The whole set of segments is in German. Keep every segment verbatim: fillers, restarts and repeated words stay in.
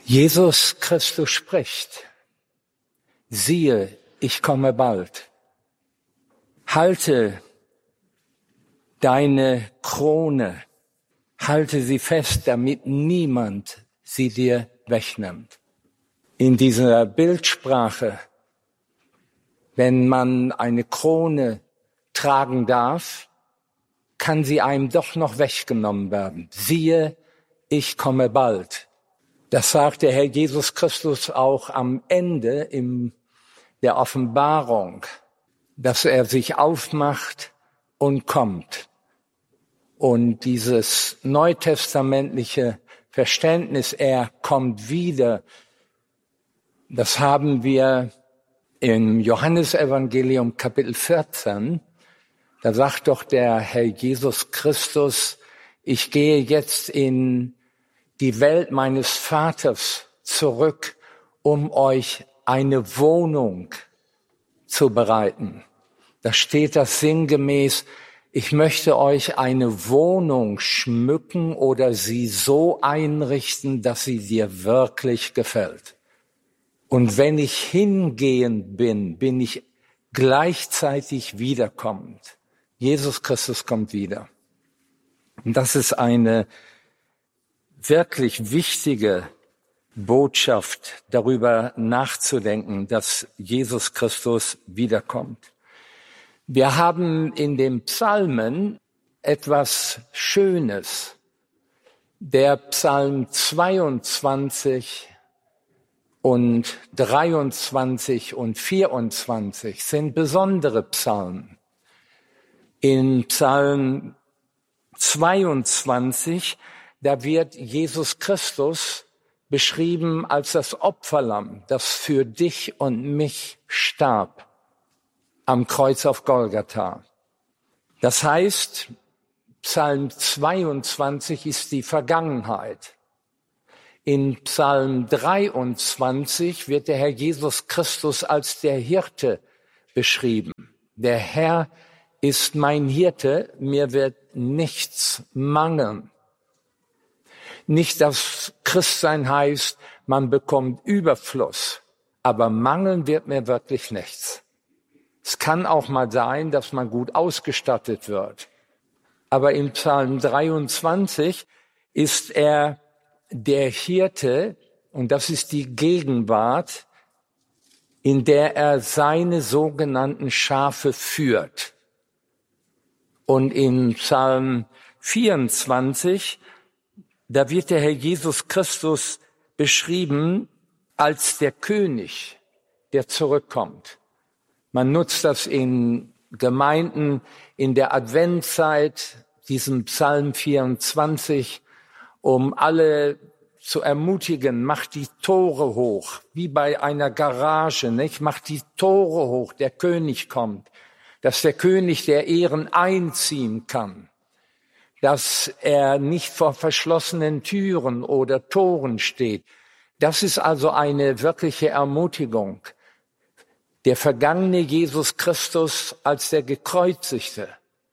Jesus Christus spricht: Siehe, ich komme bald. Halte deine Krone, halte sie fest, damit niemand sie dir wegnimmt. In dieser Bildsprache, wenn man eine Krone tragen darf, kann sie einem doch noch weggenommen werden. Siehe, ich komme bald. Das sagt der Herr Jesus Christus auch am Ende in der Offenbarung, dass er sich aufmacht und kommt. Und dieses neutestamentliche Verständnis, er kommt wieder, das haben wir im Johannesevangelium Kapitel vierzehn. Da sagt doch der Herr Jesus Christus: Ich gehe jetzt in die Welt meines Vaters zurück, um euch eine Wohnung zu bereiten. Da steht das sinngemäß: Ich möchte euch eine Wohnung schmücken oder sie so einrichten, dass sie dir wirklich gefällt. Und wenn ich hingehend bin, bin ich gleichzeitig wiederkommend. Jesus Christus kommt wieder. Und das ist eine wirklich wichtige Botschaft, darüber nachzudenken, dass Jesus Christus wiederkommt. Wir haben in den Psalmen etwas Schönes. Der Psalm zweiundzwanzig und dreiundzwanzig und vierundzwanzig sind besondere Psalmen. In Psalm zweiundzwanzig, da wird Jesus Christus beschrieben als das Opferlamm, das für dich und mich starb am Kreuz auf Golgatha. Das heißt, Psalm zweiundzwanzig ist die Vergangenheit. In Psalm dreiundzwanzig wird der Herr Jesus Christus als der Hirte beschrieben. Der Herr ist mein Hirte, mir wird nichts mangeln. Nicht, dass Christsein heißt, man bekommt Überfluss, aber mangeln wird mir wirklich nichts. Es kann auch mal sein, dass man gut ausgestattet wird. Aber im Psalm dreiundzwanzig ist er der Hirte, und das ist die Gegenwart, in der er seine sogenannten Schafe führt. Und in Psalm vierundzwanzig, da wird der Herr Jesus Christus beschrieben als der König, der zurückkommt. Man nutzt das in Gemeinden in der Adventzeit, diesen Psalm vierundzwanzig, um alle zu ermutigen: Macht die Tore hoch, wie bei einer Garage, nicht? Macht die Tore hoch, der König kommt. Dass der König der Ehren einziehen kann. Dass er nicht vor verschlossenen Türen oder Toren steht. Das ist also eine wirkliche Ermutigung. Der vergangene Jesus Christus als der Gekreuzigte,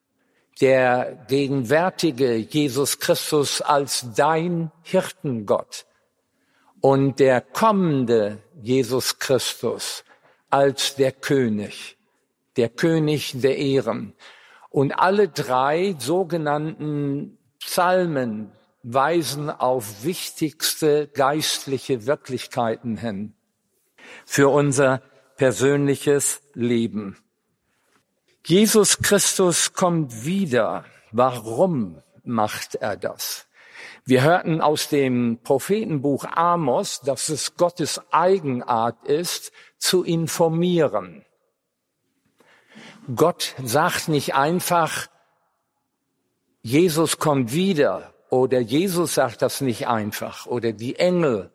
der gegenwärtige Jesus Christus als dein Hirtengott und der kommende Jesus Christus als der König, der König der Ehren. Und alle drei sogenannten Psalmen weisen auf wichtigste geistliche Wirklichkeiten hin für unser persönliches Leben. Jesus Christus kommt wieder. Warum macht er das? Wir hörten aus dem Prophetenbuch Amos, dass es Gottes Eigenart ist, zu informieren. Gott sagt nicht einfach, Jesus kommt wieder, oder Jesus sagt das nicht einfach, oder die Engel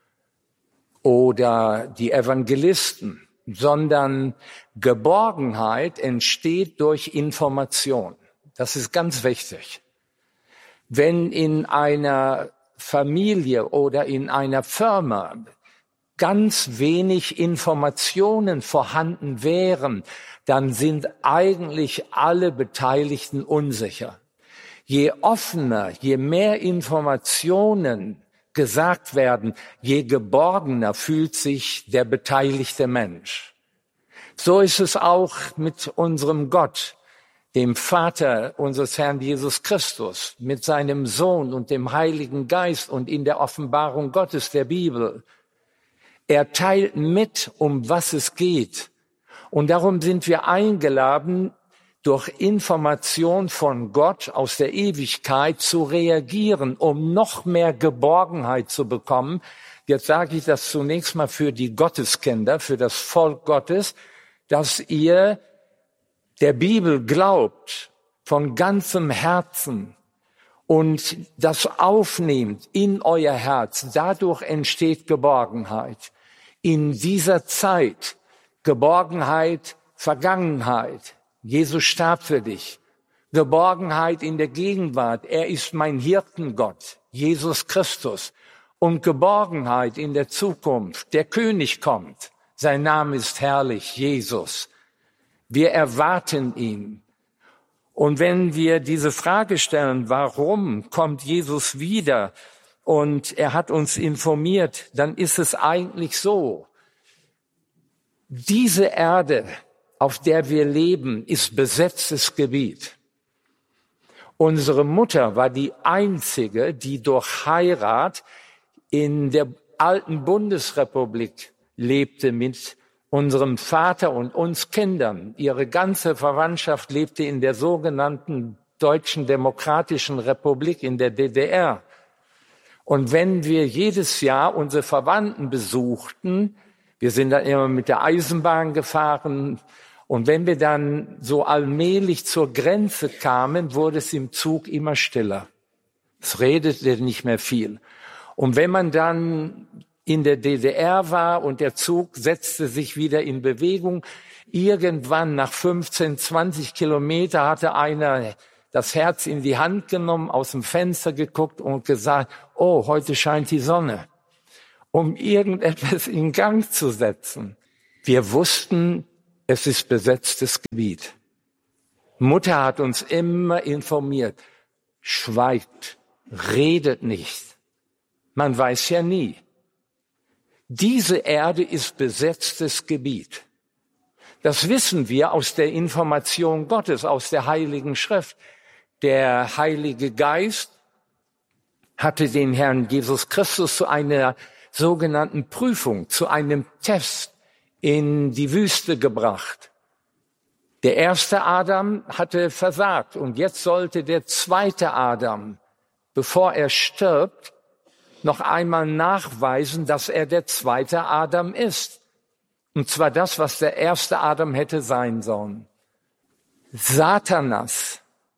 oder die Evangelisten, sondern Geborgenheit entsteht durch Information. Das ist ganz wichtig. Wenn in einer Familie oder in einer Firma ganz wenig Informationen vorhanden wären, dann sind eigentlich alle Beteiligten unsicher. Je offener, je mehr Informationen gesagt werden, je geborgener fühlt sich der beteiligte Mensch. So ist es auch mit unserem Gott, dem Vater unseres Herrn Jesus Christus, mit seinem Sohn und dem Heiligen Geist und in der Offenbarung Gottes der Bibel. Er teilt mit, um was es geht. Und darum sind wir eingeladen, durch Information von Gott aus der Ewigkeit zu reagieren, um noch mehr Geborgenheit zu bekommen. Jetzt sage ich das zunächst mal für die Gotteskinder, für das Volk Gottes, dass ihr der Bibel glaubt von ganzem Herzen und das aufnehmt in euer Herz. Dadurch entsteht Geborgenheit. In dieser Zeit, Geborgenheit, Vergangenheit. Jesus starb für dich. Geborgenheit in der Gegenwart. Er ist mein Hirtengott, Jesus Christus. Und Geborgenheit in der Zukunft. Der König kommt. Sein Name ist herrlich, Jesus. Wir erwarten ihn. Und wenn wir diese Frage stellen, warum kommt Jesus wieder und er hat uns informiert, dann ist es eigentlich so. Diese Erde, auf der wir leben, ist besetztes Gebiet. Unsere Mutter war die einzige, die durch Heirat in der alten Bundesrepublik lebte mit unserem Vater und uns Kindern. Ihre ganze Verwandtschaft lebte in der sogenannten Deutschen Demokratischen Republik in der D D R. Und wenn wir jedes Jahr unsere Verwandten besuchten, wir sind dann immer mit der Eisenbahn gefahren, und wenn wir dann so allmählich zur Grenze kamen, wurde es im Zug immer stiller. Es redete nicht mehr viel. Und wenn man dann in der D D R war und der Zug setzte sich wieder in Bewegung, irgendwann nach fünfzehn, zwanzig Kilometer hatte einer das Herz in die Hand genommen, aus dem Fenster geguckt und gesagt, oh, heute scheint die Sonne, um irgendetwas in Gang zu setzen. Wir wussten, es ist besetztes Gebiet. Mutter hat uns immer informiert, schweigt, redet nicht. Man weiß ja nie. Diese Erde ist besetztes Gebiet. Das wissen wir aus der Information Gottes, aus der Heiligen Schrift. Der Heilige Geist hatte den Herrn Jesus Christus zu einer sogenannten Prüfung, zu einem Test in die Wüste gebracht. Der erste Adam hatte versagt und jetzt sollte der zweite Adam, bevor er stirbt, noch einmal nachweisen, dass er der zweite Adam ist. Und zwar das, was der erste Adam hätte sein sollen. Satanas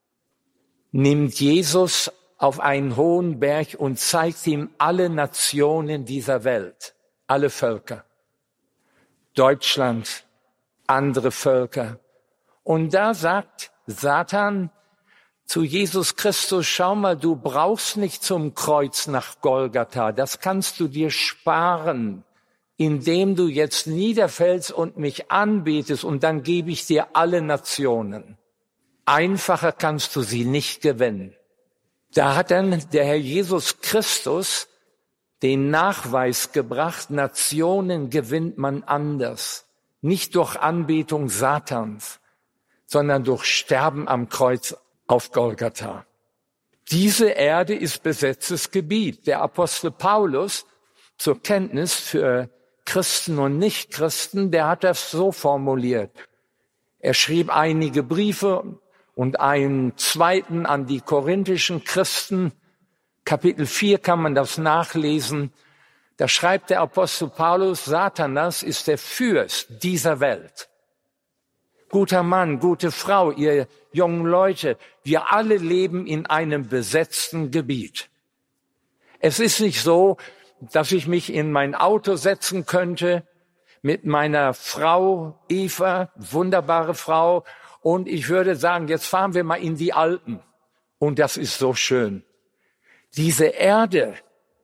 nimmt Jesus auf einen hohen Berg und zeigt ihm alle Nationen dieser Welt, alle Völker. Deutschland, andere Völker. Und da sagt Satan zu Jesus Christus, schau mal, du brauchst nicht zum Kreuz nach Golgatha, das kannst du dir sparen, indem du jetzt niederfällst und mich anbetest und dann gebe ich dir alle Nationen. Einfacher kannst du sie nicht gewinnen. Da hat dann der Herr Jesus Christus den Nachweis gebracht, Nationen gewinnt man anders. Nicht durch Anbetung Satans, sondern durch Sterben am Kreuz auf Golgatha. Diese Erde ist besetztes Gebiet. Der Apostel Paulus, zur Kenntnis für Christen und Nichtchristen, der hat das so formuliert. Er schrieb einige Briefe und einen zweiten an die korinthischen Christen. Kapitel vier kann man das nachlesen. Da schreibt der Apostel Paulus, Satanas ist der Fürst dieser Welt. Guter Mann, gute Frau, ihr jungen Leute, wir alle leben in einem besetzten Gebiet. Es ist nicht so, dass ich mich in mein Auto setzen könnte mit meiner Frau Eva, wunderbare Frau, und ich würde sagen, jetzt fahren wir mal in die Alpen. Und das ist so schön. Diese Erde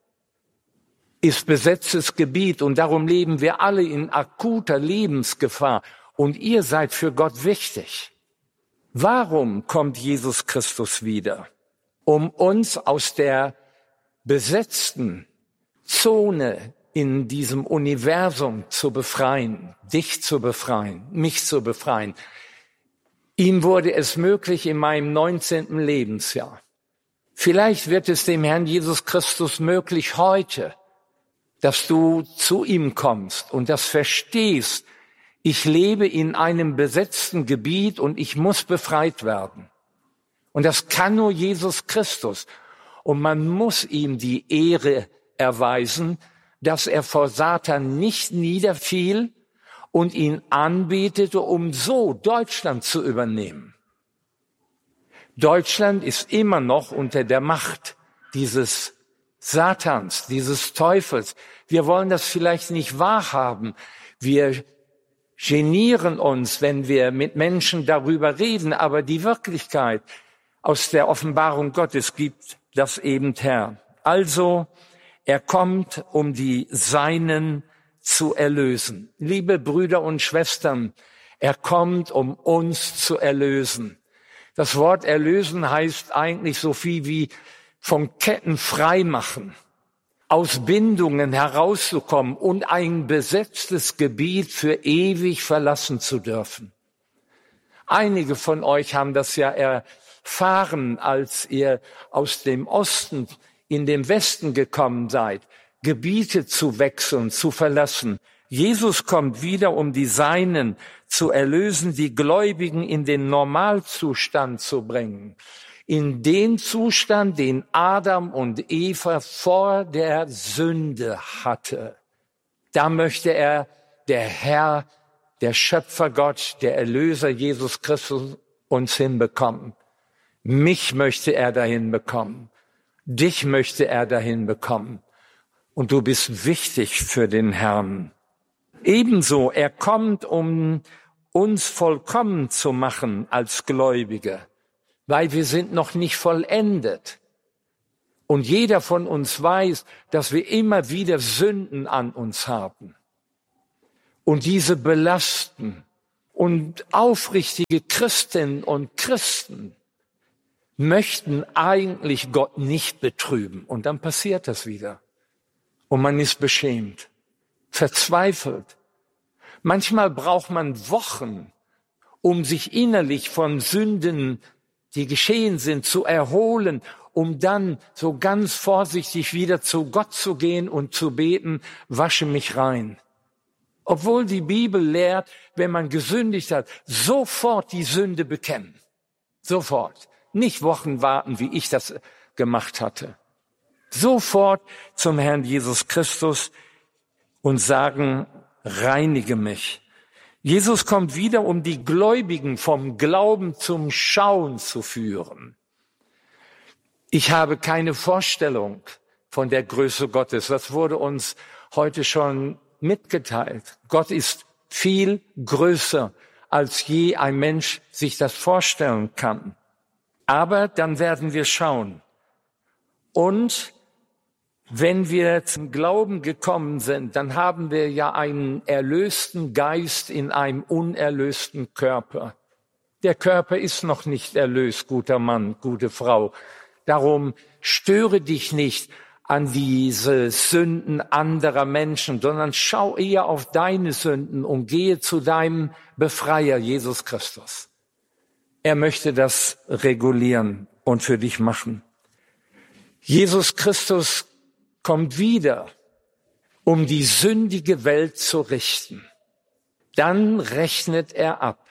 ist besetztes Gebiet und darum leben wir alle in akuter Lebensgefahr. Und ihr seid für Gott wichtig. Warum kommt Jesus Christus wieder? Um uns aus der besetzten Zone in diesem Universum zu befreien, dich zu befreien, mich zu befreien. Ihm wurde es möglich in meinem neunzehnten Lebensjahr. Vielleicht wird es dem Herrn Jesus Christus möglich heute, dass du zu ihm kommst und das verstehst. Ich lebe in einem besetzten Gebiet und ich muss befreit werden. Und das kann nur Jesus Christus. Und man muss ihm die Ehre erweisen, dass er vor Satan nicht niederfiel und ihn anbetete, um so Deutschland zu übernehmen. Deutschland ist immer noch unter der Macht dieses Satans, dieses Teufels. Wir wollen das vielleicht nicht wahrhaben. Wir genieren uns, wenn wir mit Menschen darüber reden, aber die Wirklichkeit aus der Offenbarung Gottes gibt das eben her. Also, er kommt, um die Seinen zu erlösen. Liebe Brüder und Schwestern, er kommt, um uns zu erlösen. Das Wort erlösen heißt eigentlich so viel wie von Ketten freimachen, aus Bindungen herauszukommen und ein besetztes Gebiet für ewig verlassen zu dürfen. Einige von euch haben das ja erfahren, als ihr aus dem Osten in den Westen gekommen seid, Gebiete zu wechseln, zu verlassen. Jesus kommt wieder, um die Seinen zu erlösen, die Gläubigen in den Normalzustand zu bringen. In den Zustand, den Adam und Eva vor der Sünde hatte. Da möchte er, der Herr, der Schöpfergott, der Erlöser Jesus Christus, uns hinbekommen. Mich möchte er dahin bekommen. Dich möchte er dahin bekommen. Und du bist wichtig für den Herrn. Ebenso, er kommt, um uns vollkommen zu machen als Gläubige, weil wir sind noch nicht vollendet. Und jeder von uns weiß, dass wir immer wieder Sünden an uns haben. Und diese belasten. Und aufrichtige Christinnen und Christen möchten eigentlich Gott nicht betrüben. Und dann passiert das wieder. Und man ist beschämt, verzweifelt. Manchmal braucht man Wochen, um sich innerlich von Sünden, die geschehen sind, zu erholen, um dann so ganz vorsichtig wieder zu Gott zu gehen und zu beten, wasche mich rein. Obwohl die Bibel lehrt, wenn man gesündigt hat, sofort die Sünde bekennen. Sofort. Nicht Wochen warten, wie ich das gemacht hatte. Sofort zum Herrn Jesus Christus und sagen, reinige mich. Jesus kommt wieder, um die Gläubigen vom Glauben zum Schauen zu führen. Ich habe keine Vorstellung von der Größe Gottes. Das wurde uns heute schon mitgeteilt. Gott ist viel größer, als je ein Mensch sich das vorstellen kann. Aber dann werden wir schauen. Und wenn wir zum Glauben gekommen sind, dann haben wir ja einen erlösten Geist in einem unerlösten Körper. Der Körper ist noch nicht erlöst, guter Mann, gute Frau. Darum störe dich nicht an diese Sünden anderer Menschen, sondern schau eher auf deine Sünden und gehe zu deinem Befreier, Jesus Christus. Er möchte das regulieren und für dich machen. Jesus Christus kommt wieder, um die sündige Welt zu richten. Dann rechnet er ab.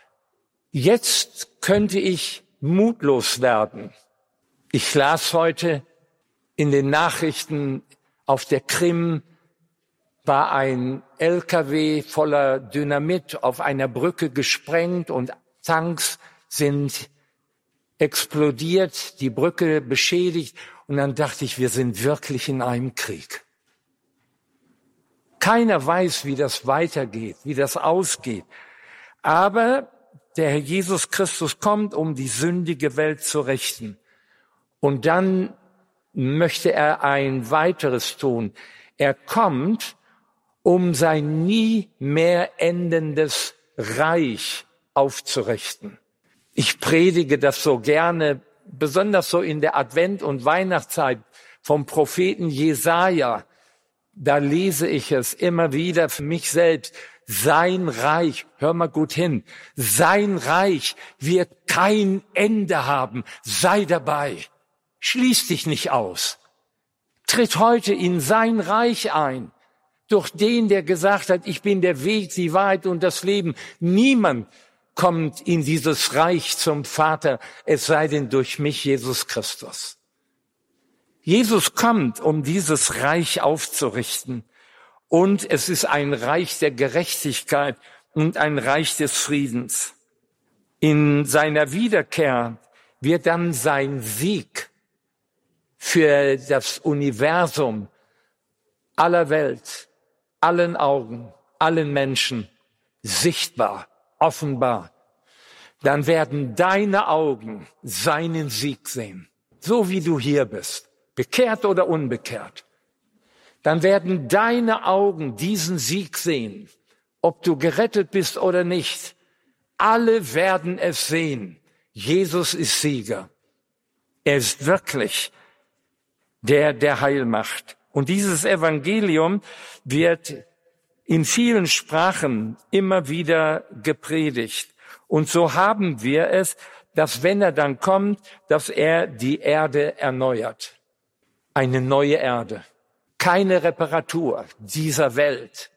Jetzt könnte ich mutlos werden. Ich las heute in den Nachrichten, auf der Krim war ein L K W voller Dynamit auf einer Brücke gesprengt und Tanks sind explodiert, die Brücke beschädigt. Und dann dachte ich, wir sind wirklich in einem Krieg. Keiner weiß, wie das weitergeht, wie das ausgeht. Aber der Herr Jesus Christus kommt, um die sündige Welt zu richten. Und dann möchte er ein weiteres tun. Er kommt, um sein nie mehr endendes Reich aufzurichten. Ich predige das so gerne, besonders so in der Advent- und Weihnachtszeit vom Propheten Jesaja. da lese ich es immer wieder für mich selbst. Sein Reich, hör mal gut hin, sein Reich wird kein Ende haben. Sei dabei. Schließ dich nicht aus. Tritt heute in sein Reich ein. Durch den, der gesagt hat, ich bin der Weg, die Wahrheit und das Leben. Niemand kommt in dieses Reich zum Vater, es sei denn durch mich, Jesus Christus. Jesus kommt, um dieses Reich aufzurichten. Und es ist ein Reich der Gerechtigkeit und ein Reich des Friedens. In seiner Wiederkehr wird dann sein Sieg für das Universum aller Welt, allen Augen, allen Menschen sichtbar, offenbar. Dann werden deine Augen seinen Sieg sehen, so wie du hier bist, bekehrt oder unbekehrt. Dann werden deine Augen diesen Sieg sehen, ob du gerettet bist oder nicht. Alle werden es sehen. Jesus ist Sieger. Er ist wirklich der, der Heil macht. Und dieses Evangelium wird in vielen Sprachen immer wieder gepredigt. Und so haben wir es, dass wenn er dann kommt, dass er die Erde erneuert. Eine neue Erde. Keine Reparatur dieser Welt.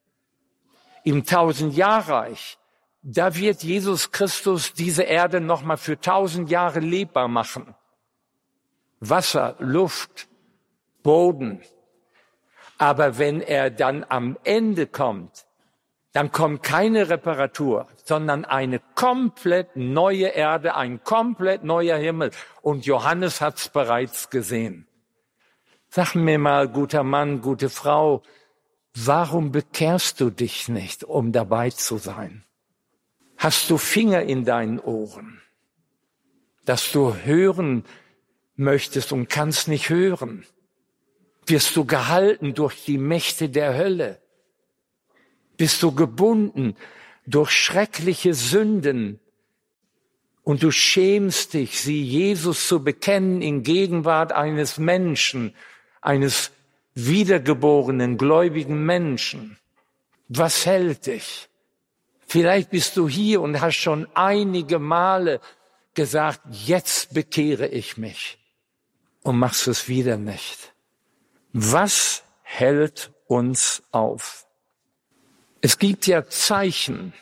Im Tausendjahrreich, da wird Jesus Christus diese Erde nochmal für tausend Jahre lebbar machen. Wasser, Luft, Boden. Aber wenn er dann am Ende kommt, dann kommt keine Reparatur, sondern eine komplett neue Erde, ein komplett neuer Himmel. Und Johannes hat's bereits gesehen. Sag mir mal, guter Mann, gute Frau, warum bekehrst du dich nicht, um dabei zu sein? Hast du Finger in deinen Ohren, dass du hören möchtest und kannst nicht hören? Wirst du gehalten durch die Mächte der Hölle? Bist du gebunden durch schreckliche Sünden? Und du schämst dich, sie Jesus zu bekennen in Gegenwart eines Menschen, eines wiedergeborenen, gläubigen Menschen. Was hält dich? Vielleicht bist du hier und hast schon einige Male gesagt, jetzt bekehre ich mich und machst es wieder nicht. Was hält uns auf? Es gibt ja Zeichen,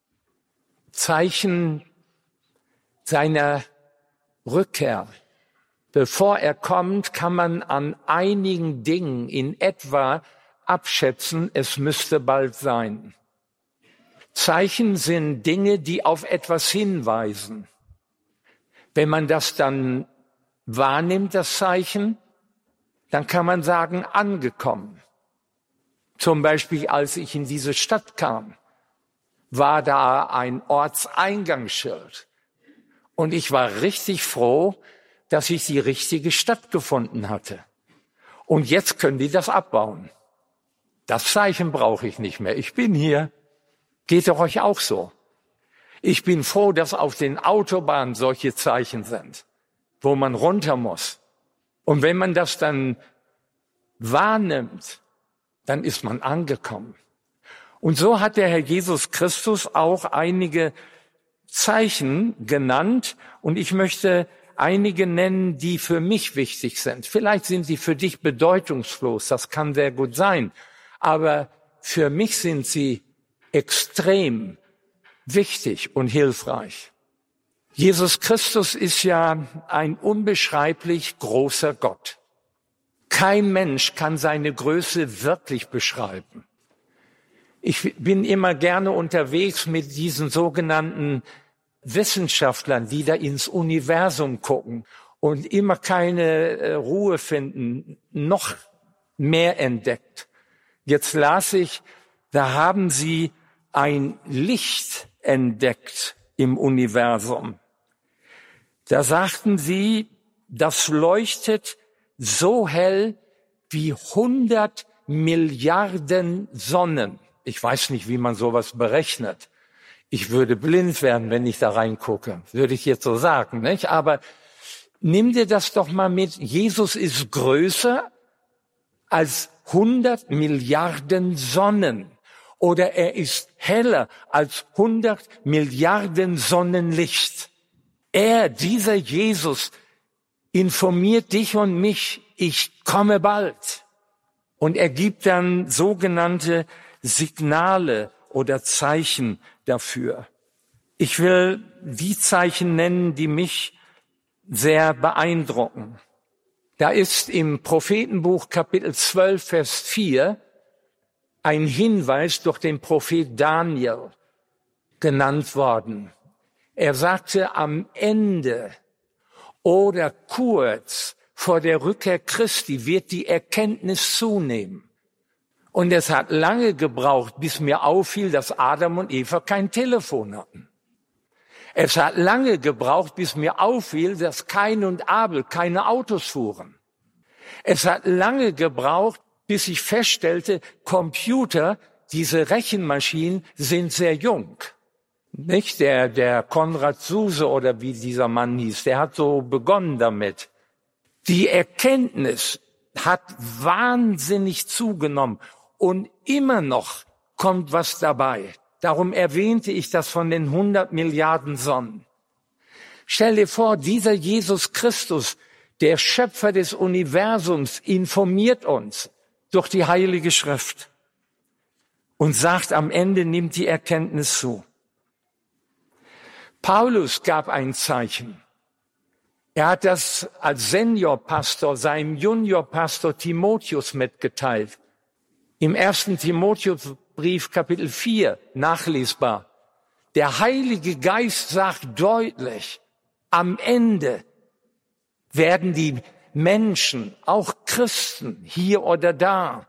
Zeichen seiner Rückkehr. Bevor er kommt, kann man an einigen Dingen in etwa abschätzen, es müsste bald sein. Zeichen sind Dinge, die auf etwas hinweisen. Wenn man das dann wahrnimmt, das Zeichen, dann kann man sagen, angekommen. Zum Beispiel, als ich in diese Stadt kam, war da ein Ortseingangsschild. Und ich war richtig froh, dass ich die richtige Stadt gefunden hatte. Und jetzt können die das abbauen. Das Zeichen brauche ich nicht mehr. Ich bin hier. Geht doch euch auch so. Ich bin froh, dass auf den Autobahnen solche Zeichen sind, wo man runter muss. Und wenn man das dann wahrnimmt, dann ist man angekommen. Und so hat der Herr Jesus Christus auch einige Zeichen genannt. Und ich möchte einige nennen, die für mich wichtig sind. Vielleicht sind sie für dich bedeutungslos, das kann sehr gut sein. Aber für mich sind sie extrem wichtig und hilfreich. Jesus Christus ist ja ein unbeschreiblich großer Gott. Kein Mensch kann seine Größe wirklich beschreiben. Ich bin immer gerne unterwegs mit diesen sogenannten Wissenschaftlern, die da ins Universum gucken und immer keine Ruhe finden, noch mehr entdeckt. Jetzt las ich, da haben sie ein Licht entdeckt im Universum. Da sagten sie, das leuchtet so hell wie hundert Milliarden Sonnen. Ich weiß nicht, wie man sowas berechnet. Ich würde blind werden, wenn ich da reingucke, würde ich jetzt so sagen, nicht? Aber nimm dir das doch mal mit. Jesus ist größer als hundert Milliarden Sonnen oder er ist heller als hundert Milliarden Sonnenlicht. Er, dieser Jesus, informiert dich und mich, ich komme bald. Und er gibt dann sogenannte Signale oder Zeichen dafür. Ich will die Zeichen nennen, die mich sehr beeindrucken. Da ist im Prophetenbuch Kapitel zwölf, Vers vier ein Hinweis durch den Prophet Daniel genannt worden. Er sagte, am Ende oder kurz vor der Rückkehr Christi wird die Erkenntnis zunehmen. Und es hat lange gebraucht, bis mir auffiel, dass Adam und Eva kein Telefon hatten. Es hat lange gebraucht, bis mir auffiel, dass Kain und Abel keine Autos fuhren. Es hat lange gebraucht, bis ich feststellte, Computer, diese Rechenmaschinen sind sehr jung. Nicht der, der Konrad Zuse oder wie dieser Mann hieß, der hat so begonnen damit. Die Erkenntnis hat wahnsinnig zugenommen und immer noch kommt was dabei. Darum erwähnte ich das von den hundert Milliarden Sonnen. Stell dir vor, dieser Jesus Christus, der Schöpfer des Universums, informiert uns durch die Heilige Schrift und sagt, am Ende nimmt die Erkenntnis zu. Paulus gab ein Zeichen. Er hat das als Seniorpastor seinem Juniorpastor Timotheus mitgeteilt. Im ersten Timotheusbrief Kapitel vier nachlesbar. Der Heilige Geist sagt deutlich, am Ende werden die Menschen, auch Christen, hier oder da,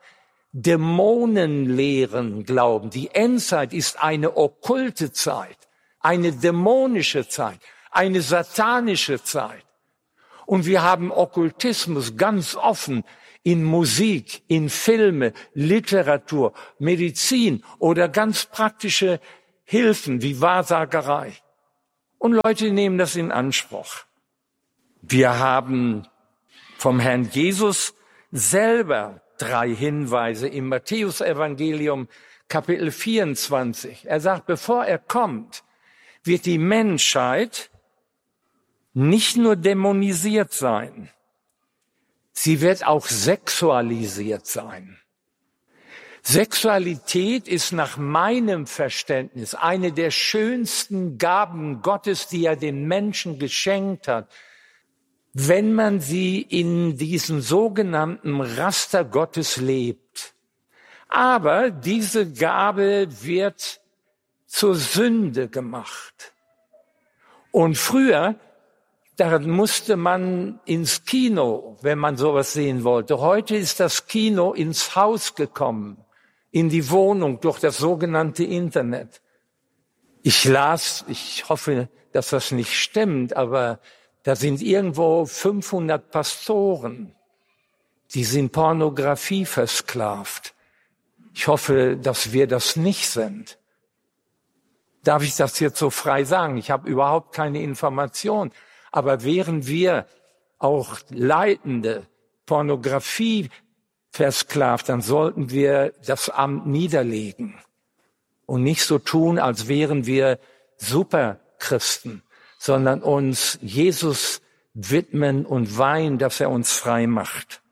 Dämonenlehren glauben. Die Endzeit ist eine okkulte Zeit, eine dämonische Zeit, eine satanische Zeit. Und wir haben Okkultismus ganz offen in Musik, in Filme, Literatur, Medizin oder ganz praktische Hilfen wie Wahrsagerei. Und Leute nehmen das in Anspruch. Wir haben vom Herrn Jesus selber drei Hinweise im Matthäusevangelium Kapitel vierundzwanzig. Er sagt, bevor er kommt, wird die Menschheit nicht nur dämonisiert sein, sie wird auch sexualisiert sein. Sexualität ist nach meinem Verständnis eine der schönsten Gaben Gottes, die er den Menschen geschenkt hat, wenn man sie in diesem sogenannten Raster Gottes lebt. Aber diese Gabe wird zur Sünde gemacht. Und früher, da musste man ins Kino, wenn man sowas sehen wollte. Heute ist das Kino ins Haus gekommen, in die Wohnung durch das sogenannte Internet. Ich las, ich hoffe, dass das nicht stimmt, aber da sind irgendwo fünfhundert Pastoren, die sind Pornografie versklavt. Ich hoffe, dass wir das nicht sind. Darf ich das jetzt so frei sagen? Ich habe überhaupt keine Information. Aber wären wir auch Leitende Pornografie versklavt, dann sollten wir das Amt niederlegen und nicht so tun, als wären wir Superchristen, sondern uns Jesus widmen und weihen, dass er uns frei macht.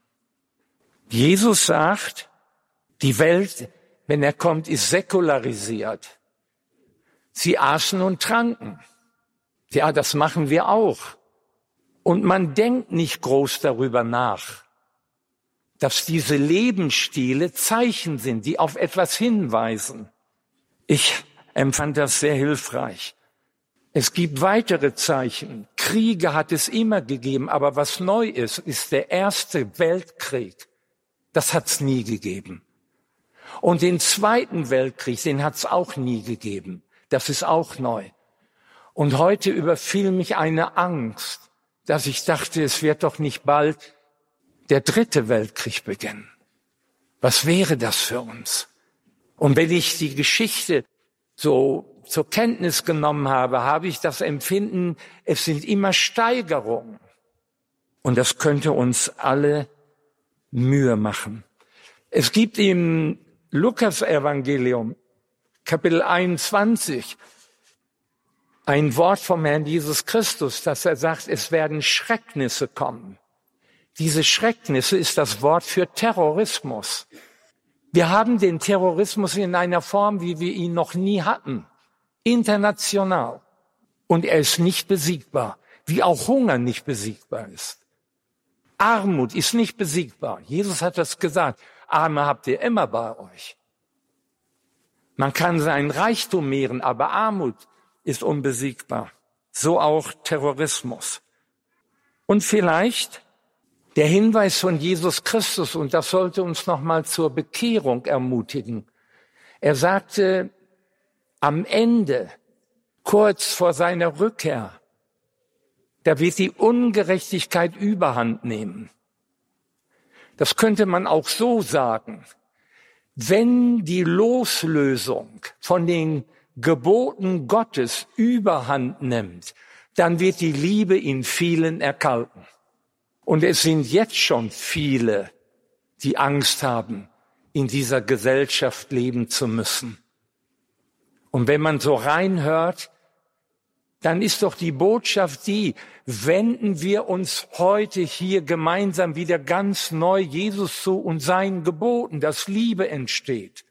Jesus sagt, die Welt, wenn er kommt, ist säkularisiert. Sie aßen und tranken. Ja, das machen wir auch. Und man denkt nicht groß darüber nach, dass diese Lebensstile Zeichen sind, die auf etwas hinweisen. Ich empfand das sehr hilfreich. Es gibt weitere Zeichen. Kriege hat es immer gegeben, aber was neu ist, ist der Erste Weltkrieg. Das hat es nie gegeben. Und den Zweiten Weltkrieg, den hat es auch nie gegeben. Das ist auch neu. Und heute überfiel mich eine Angst, dass ich dachte, es wird doch nicht bald der Dritte Weltkrieg beginnen. Was wäre das für uns? Und wenn ich die Geschichte so zur Kenntnis genommen habe, habe ich das Empfinden, es sind immer Steigerungen. Und das könnte uns alle Mühe machen. Es gibt im Lukas-Evangelium, Kapitel einundzwanzig, ein Wort vom Herrn Jesus Christus, dass er sagt, es werden Schrecknisse kommen. Diese Schrecknisse ist das Wort für Terrorismus. Wir haben den Terrorismus in einer Form, wie wir ihn noch nie hatten. International. Und er ist nicht besiegbar. Wie auch Hunger nicht besiegbar ist. Armut ist nicht besiegbar. Jesus hat das gesagt. Arme habt ihr immer bei euch. Man kann seinen Reichtum mehren, aber Armut ist unbesiegbar. So auch Terrorismus. Und vielleicht der Hinweis von Jesus Christus, und das sollte uns nochmal zur Bekehrung ermutigen. Er sagte am Ende, kurz vor seiner Rückkehr, da wird die Ungerechtigkeit Überhand nehmen. Das könnte man auch so sagen. Wenn die Loslösung von den Geboten Gottes Überhand nimmt, dann wird die Liebe in vielen erkalten. Und es sind jetzt schon viele, die Angst haben, in dieser Gesellschaft leben zu müssen. Und wenn man so reinhört, dann ist doch die Botschaft die, wenden wir uns heute hier gemeinsam wieder ganz neu Jesus zu und seinen Geboten, dass Liebe entsteht.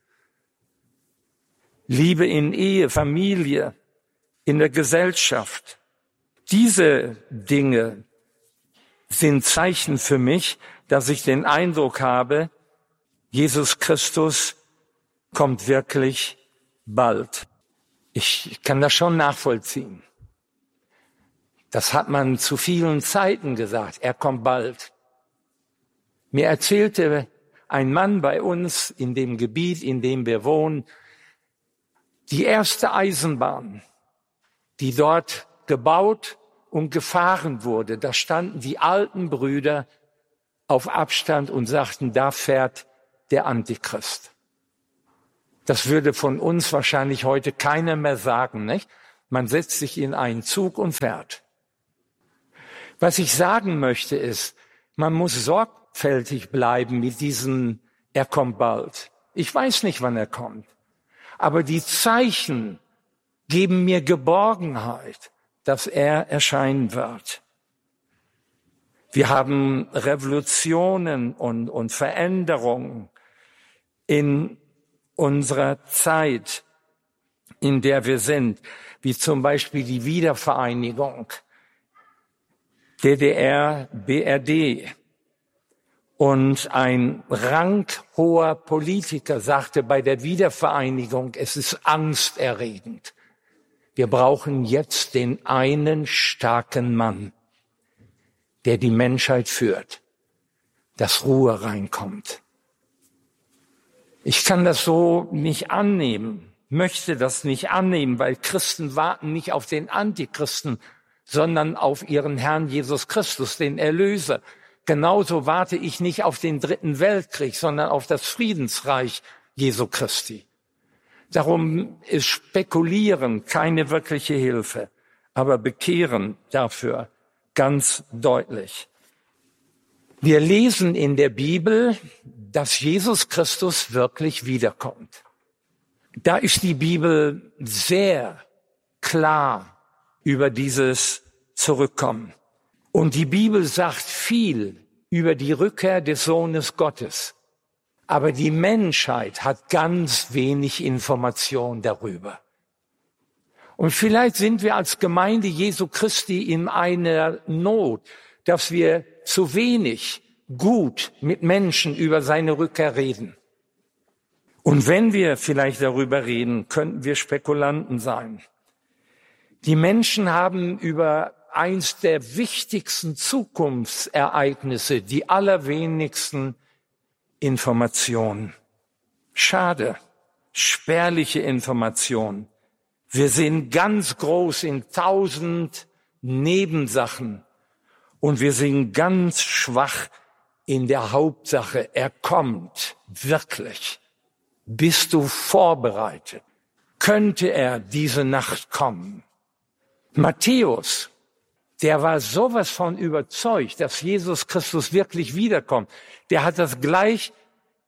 Liebe in Ehe, Familie, in der Gesellschaft. Diese Dinge sind Zeichen für mich, dass ich den Eindruck habe, Jesus Christus kommt wirklich bald. Ich kann das schon nachvollziehen. Das hat man zu vielen Zeiten gesagt. Er kommt bald. Mir erzählte ein Mann bei uns in dem Gebiet, in dem wir wohnen, die erste Eisenbahn, die dort gebaut und gefahren wurde, da standen die alten Brüder auf Abstand und sagten, da fährt der Antichrist. Das würde von uns wahrscheinlich heute keiner mehr sagen, nicht? Man setzt sich in einen Zug und fährt. Was ich sagen möchte ist, man muss sorgfältig bleiben mit diesem, er kommt bald. Ich weiß nicht, wann er kommt. Aber die Zeichen geben mir Geborgenheit, dass er erscheinen wird. Wir haben Revolutionen und, und Veränderungen in unserer Zeit, in der wir sind, wie zum Beispiel die Wiedervereinigung, D D R, B R D. Und ein ranghoher Politiker sagte bei der Wiedervereinigung, es ist angsterregend. Wir brauchen jetzt den einen starken Mann, der die Menschheit führt, dass Ruhe reinkommt. Ich kann das so nicht annehmen, möchte das nicht annehmen, weil Christen warten nicht auf den Antichristen, sondern auf ihren Herrn Jesus Christus, den Erlöser. Genauso warte ich nicht auf den dritten Weltkrieg, sondern auf das Friedensreich Jesu Christi. Darum ist Spekulieren keine wirkliche Hilfe, aber Bekehren dafür ganz deutlich. Wir lesen in der Bibel, dass Jesus Christus wirklich wiederkommt. Da ist die Bibel sehr klar über dieses Zurückkommen. Und die Bibel sagt viel über die Rückkehr des Sohnes Gottes. Aber die Menschheit hat ganz wenig Information darüber. Und vielleicht sind wir als Gemeinde Jesu Christi in einer Not, dass wir zu wenig gut mit Menschen über seine Rückkehr reden. Und wenn wir vielleicht darüber reden, könnten wir Spekulanten sein. Die Menschen haben über eins der wichtigsten Zukunftsereignisse die allerwenigsten Informationen. Schade, spärliche Informationen. Wir sind ganz groß in tausend Nebensachen und wir sind ganz schwach in der Hauptsache. Er kommt wirklich. Bist du vorbereitet? Könnte er diese Nacht kommen? Matthäus, der war sowas von überzeugt, dass Jesus Christus wirklich wiederkommt. Der hat das gleich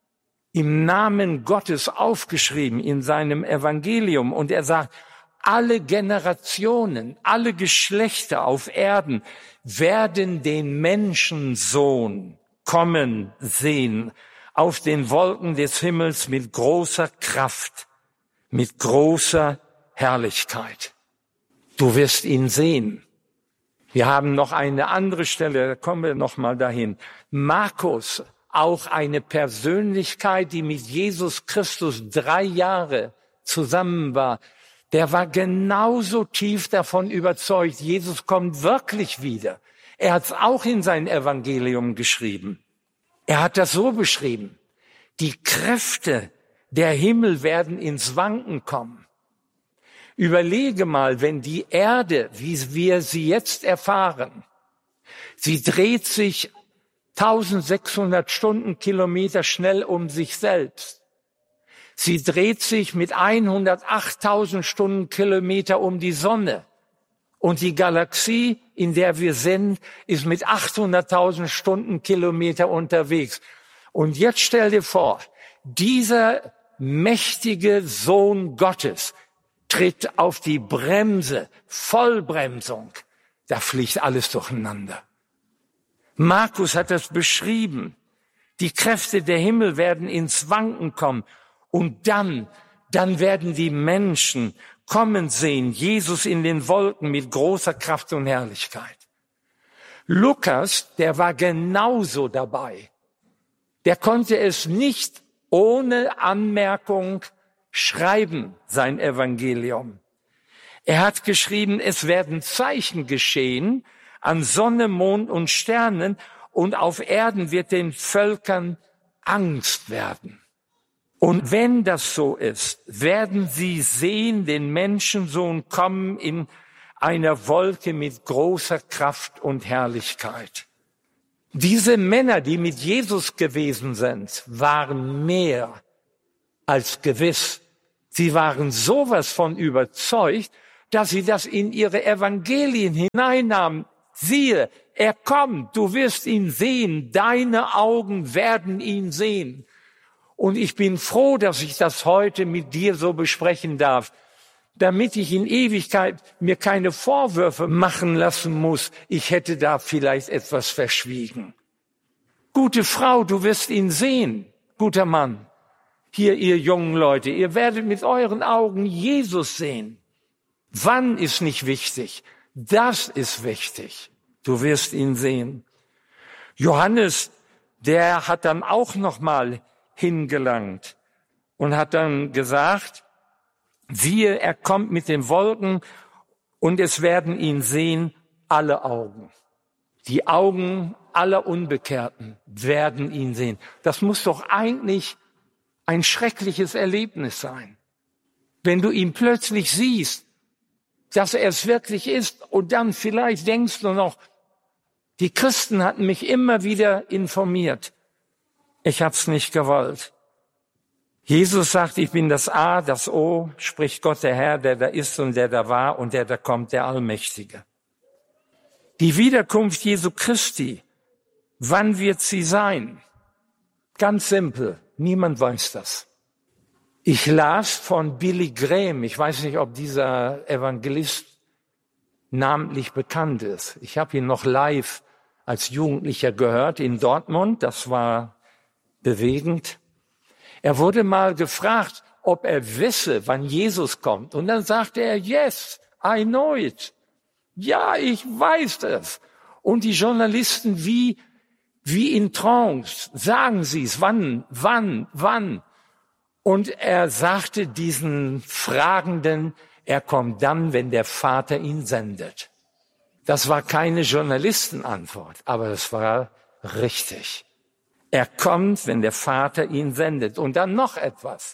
im Namen Gottes aufgeschrieben in seinem Evangelium. Und er sagt, alle Generationen, alle Geschlechter auf Erden werden den Menschensohn kommen sehen auf den Wolken des Himmels mit großer Kraft, mit großer Herrlichkeit. Du wirst ihn sehen. Wir haben noch eine andere Stelle, da kommen wir noch mal dahin. Markus, auch eine Persönlichkeit, die mit Jesus Christus drei Jahre zusammen war, der war genauso tief davon überzeugt, Jesus kommt wirklich wieder. Er hat es auch in sein Evangelium geschrieben. Er hat das so beschrieben: Die Kräfte der Himmel werden ins Wanken kommen. Überlege mal, wenn die Erde, wie wir sie jetzt erfahren, sie dreht sich eintausendsechshundert Stundenkilometer schnell um sich selbst. Sie dreht sich mit hundertachttausend Stundenkilometer um die Sonne. Und die Galaxie, in der wir sind, ist mit achthunderttausend Stundenkilometer unterwegs. Und jetzt stell dir vor, dieser mächtige Sohn Gottes tritt auf die Bremse, Vollbremsung. Da fliegt alles durcheinander. Markus hat das beschrieben. Die Kräfte der Himmel werden ins Wanken kommen. Und dann, dann werden die Menschen kommen sehen, Jesus in den Wolken mit großer Kraft und Herrlichkeit. Lukas, der war genauso dabei. Der konnte es nicht ohne Anmerkung schreiben, sein Evangelium. Er hat geschrieben, es werden Zeichen geschehen an Sonne, Mond und Sternen, und auf Erden wird den Völkern Angst werden. Und wenn das so ist, werden sie sehen den Menschensohn kommen in einer Wolke mit großer Kraft und Herrlichkeit. Diese Männer, die mit Jesus gewesen sind, waren mehr als gewiss. Sie waren sowas von überzeugt, dass sie das in ihre Evangelien hineinnahmen. Siehe, er kommt, du wirst ihn sehen, deine Augen werden ihn sehen. Und ich bin froh, dass ich das heute mit dir so besprechen darf, damit ich in Ewigkeit mir keine Vorwürfe machen lassen muss, ich hätte da vielleicht etwas verschwiegen. Gute Frau, du wirst ihn sehen. Guter Mann, hier ihr jungen Leute, ihr werdet mit euren Augen Jesus sehen. Wann ist nicht wichtig, das ist wichtig. Du wirst ihn sehen. Johannes, der hat dann auch noch mal hingelangt und hat dann gesagt, siehe, er kommt mit den Wolken und es werden ihn sehen alle Augen. Die Augen aller Unbekehrten werden ihn sehen. Das muss doch eigentlich ein schreckliches Erlebnis sein, wenn du ihn plötzlich siehst, dass er es wirklich ist, und dann vielleicht denkst du noch, die Christen hatten mich immer wieder informiert. Ich hab's nicht gewollt. Jesus sagt, ich bin das A, das O, spricht Gott der Herr, der da ist und der da war und der da kommt, der Allmächtige. Die Wiederkunft Jesu Christi, wann wird sie sein? Ganz simpel, niemand weiß das. Ich las von Billy Graham, ich weiß nicht, ob dieser Evangelist namentlich bekannt ist. Ich habe ihn noch live als Jugendlicher gehört in Dortmund, das war bewegend. Er wurde mal gefragt, ob er wisse, wann Jesus kommt. Und dann sagte er, yes, I know it. Ja, ich weiß es. Und die Journalisten wie, wie in Trance, sagen sie es, wann, wann, wann. Und er sagte diesen Fragenden, er kommt dann, wenn der Vater ihn sendet. Das war keine Journalistenantwort, aber das war richtig. Er kommt, wenn der Vater ihn sendet. Und dann noch etwas.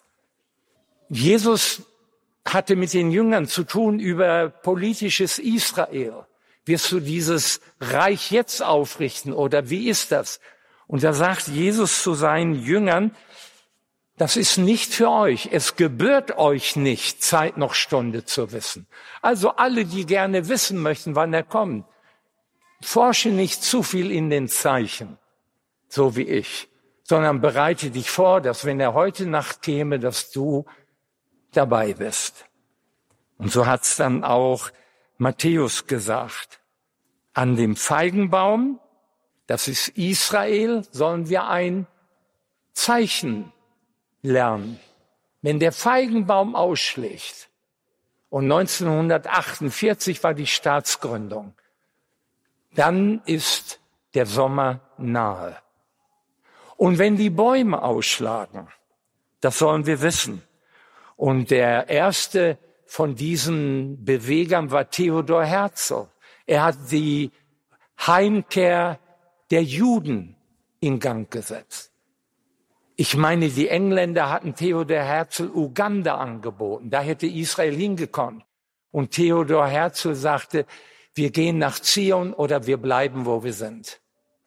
Jesus hatte mit den Jüngern zu tun über politisches Israel. Wirst du dieses Reich jetzt aufrichten oder wie ist das? Und da sagt Jesus zu seinen Jüngern, das ist nicht für euch. Es gebührt euch nicht, Zeit noch Stunde zu wissen. Also alle, die gerne wissen möchten, wann er kommt, forsche nicht zu viel in den Zeichen, so wie ich, sondern bereite dich vor, dass wenn er heute Nacht käme, dass du dabei bist. Und so hat's dann auch Matthäus gesagt. An dem Feigenbaum, das ist Israel, sollen wir ein Zeichen lernen. Wenn der Feigenbaum ausschlägt, und neunzehnhundertachtundvierzig war die Staatsgründung, dann ist der Sommer nahe. Und wenn die Bäume ausschlagen, das sollen wir wissen. Und der erste von diesen Bewegern war Theodor Herzl. Er hat die Heimkehr der Juden in Gang gesetzt. Ich meine, die Engländer hatten Theodor Herzl Uganda angeboten. Da hätte Israel hingekommen. Und Theodor Herzl sagte, wir gehen nach Zion oder wir bleiben, wo wir sind.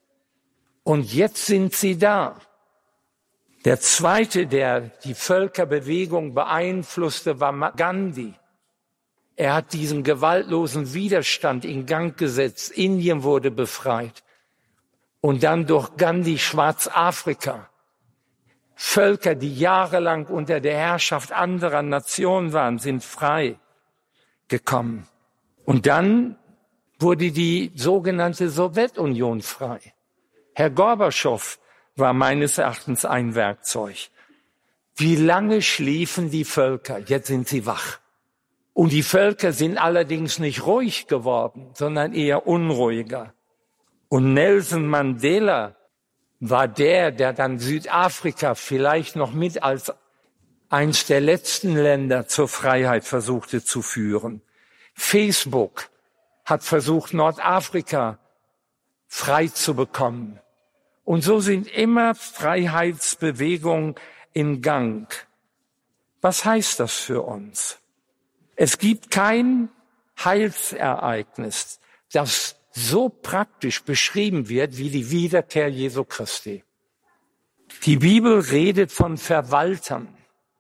Und jetzt sind sie da. Der zweite, der die Völkerbewegung beeinflusste, war Gandhi. Er hat diesen gewaltlosen Widerstand in Gang gesetzt. Indien wurde befreit. Und dann durch Gandhi Schwarzafrika. Völker, die jahrelang unter der Herrschaft anderer Nationen waren, sind frei gekommen. Und dann wurde die sogenannte Sowjetunion frei. Herr Gorbatschow war meines Erachtens ein Werkzeug. Wie lange schliefen die Völker? Jetzt sind sie wach. Und die Völker sind allerdings nicht ruhig geworden, sondern eher unruhiger. Und Nelson Mandela war der, der dann Südafrika vielleicht noch mit als eins der letzten Länder zur Freiheit versuchte zu führen. Facebook hat versucht, Nordafrika frei zu bekommen. Und so sind immer Freiheitsbewegungen im Gang. Was heißt das für uns? Es gibt kein Heilsereignis, das so praktisch beschrieben wird wie die Wiederkehr Jesu Christi. Die Bibel redet von Verwaltern,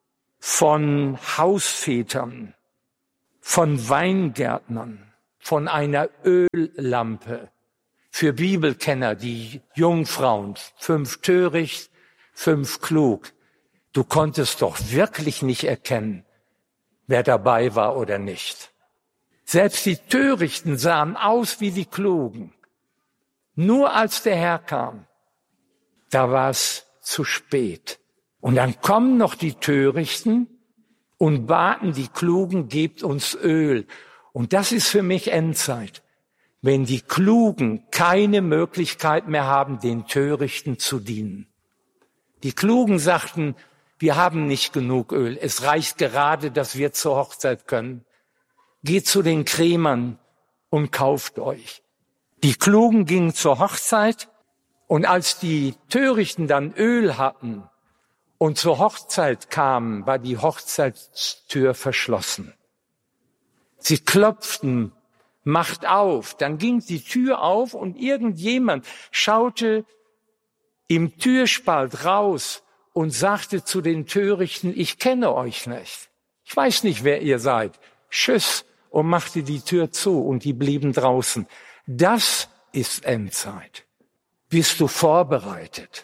von Hausvätern, von Weingärtnern, von einer Öllampe. Für Bibelkenner die Jungfrauen, fünf töricht, fünf klug. Du konntest doch wirklich nicht erkennen, wer dabei war oder nicht. Selbst die Törichten sahen aus wie die Klugen. Nur als der Herr kam, da war es zu spät. Und dann kommen noch die Törichten und baten die Klugen, gebt uns Öl. Und das ist für mich Endzeit. Wenn die Klugen keine Möglichkeit mehr haben, den Törichten zu dienen. Die Klugen sagten, wir haben nicht genug Öl. Es reicht gerade, dass wir zur Hochzeit können. Geht zu den Krämern und kauft euch. Die Klugen gingen zur Hochzeit und als die Törichten dann Öl hatten und zur Hochzeit kamen, war die Hochzeitstür verschlossen. Sie klopften, macht auf, dann ging die Tür auf und irgendjemand schaute im Türspalt raus und sagte zu den Törichten, ich kenne euch nicht. Ich weiß nicht, wer ihr seid. Tschüss. Und machte die Tür zu und die blieben draußen. Das ist Endzeit. Bist du vorbereitet?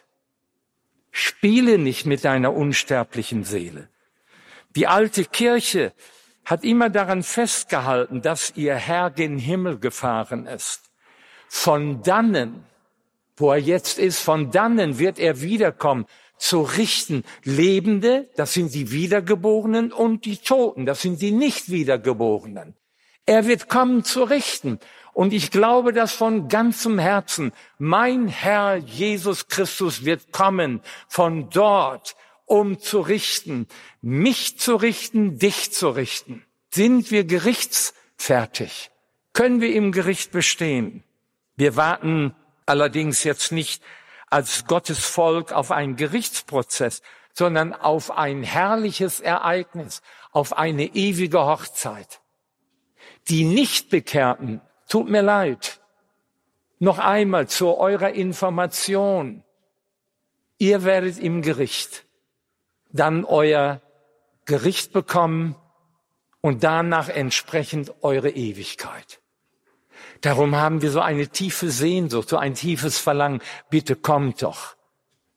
Spiele nicht mit deiner unsterblichen Seele. Die alte Kirche hat immer daran festgehalten, dass ihr Herr gen Himmel gefahren ist. Von dannen, wo er jetzt ist, von dannen wird er wiederkommen, zu richten Lebende, das sind die Wiedergeborenen, und die Toten, das sind die Nicht-Wiedergeborenen. Er wird kommen zu richten. Und ich glaube das von ganzem Herzen. Mein Herr Jesus Christus wird kommen von dort, um zu richten, mich zu richten, dich zu richten. Sind wir gerichtsfertig? Können wir im Gericht bestehen? Wir warten allerdings jetzt nicht als Gottes Volk auf einen Gerichtsprozess, sondern auf ein herrliches Ereignis, auf eine ewige Hochzeit. Die Nichtbekehrten, tut mir leid, noch einmal zu eurer Information, ihr werdet im Gericht dann euer Gericht bekommen und danach entsprechend eure Ewigkeit. Darum haben wir so eine tiefe Sehnsucht, so ein tiefes Verlangen. Bitte kommt doch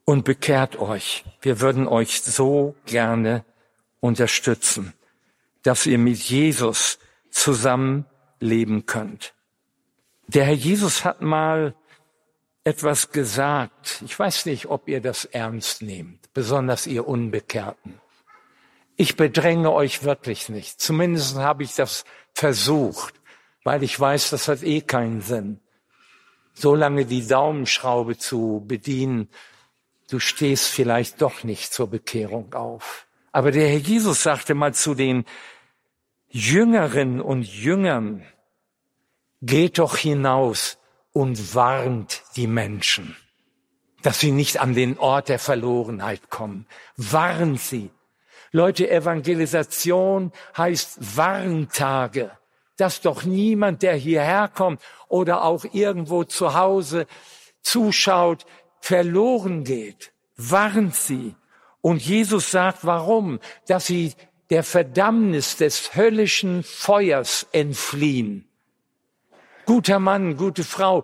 und bekehrt euch. Wir würden euch so gerne unterstützen, dass ihr mit Jesus zusammen leben könnt. Der Herr Jesus hat mal etwas gesagt. Ich weiß nicht, ob ihr das ernst nehmt, besonders ihr Unbekehrten. Ich bedränge euch wirklich nicht. Zumindest habe ich das versucht, weil ich weiß, das hat eh keinen Sinn. So lange die Daumenschraube zu bedienen, du stehst vielleicht doch nicht zur Bekehrung auf. Aber der Herr Jesus sagte mal zu den Jüngerinnen und Jüngern, geht doch hinaus und warnt die Menschen, dass sie nicht an den Ort der Verlorenheit kommen. Warnt sie. Leute, Evangelisation heißt Warntage, dass doch niemand, der hierher kommt oder auch irgendwo zu Hause zuschaut, verloren geht. Warnt sie. Und Jesus sagt, warum? Dass sie der Verdammnis des höllischen Feuers entfliehen. Guter Mann, gute Frau,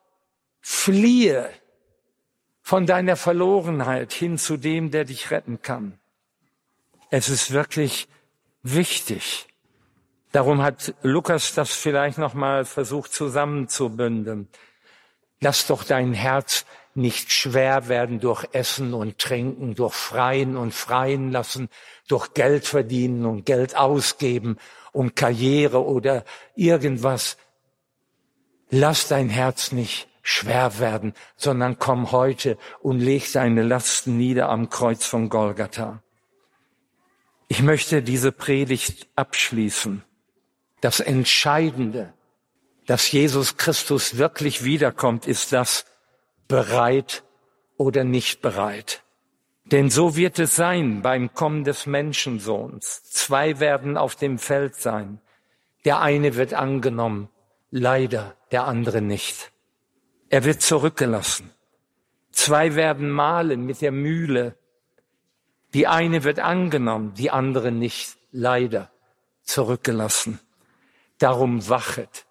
fliehe von deiner Verlorenheit hin zu dem, der dich retten kann. Es ist wirklich wichtig. Darum hat Lukas das vielleicht noch mal versucht zusammenzubündeln. Lass doch dein Herz nicht schwer werden durch Essen und Trinken, durch Freien und Freien lassen, durch Geld verdienen und Geld ausgeben und Karriere oder irgendwas. Lass dein Herz nicht schwer werden, sondern komm heute und leg deine Lasten nieder am Kreuz von Golgatha. Ich möchte diese Predigt abschließen. Das Entscheidende, dass Jesus Christus wirklich wiederkommt, ist das bereit oder nicht bereit. Denn so wird es sein beim Kommen des Menschensohns. Zwei werden auf dem Feld sein. Der eine wird angenommen, leider der andere nicht. Er wird zurückgelassen. Zwei werden mahlen mit der Mühle. Die eine wird angenommen, die andere nicht, leider zurückgelassen. Darum wachet,